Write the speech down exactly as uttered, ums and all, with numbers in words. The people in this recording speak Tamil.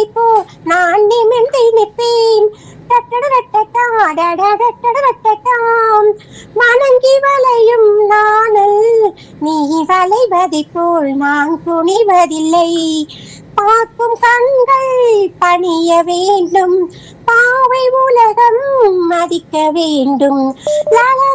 வளைவதை போ நான் நிமிர்ந்து நிற்பேன். வணங்கி வளையும் நானல் நீ வளைவதை போல் நான் துணிவதில்லை. பார்க்கும் கண்கள் பணிய வேண்டும், பாவை உலகம் மதிக்க வேண்டும்.